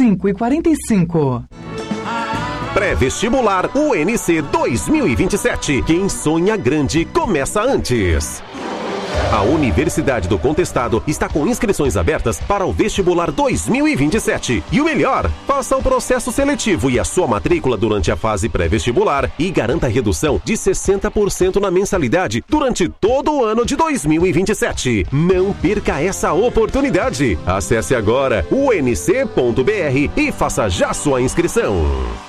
3545. Pré-vestibular UNC 2027. Quem sonha grande começa antes. A Universidade do Contestado está com inscrições abertas para o vestibular 2027. E o melhor, faça o processo seletivo e a sua matrícula durante a fase pré-vestibular e garanta redução de 60% na mensalidade durante todo o ano de 2027. Não perca essa oportunidade. Acesse agora unc.br e faça já sua inscrição.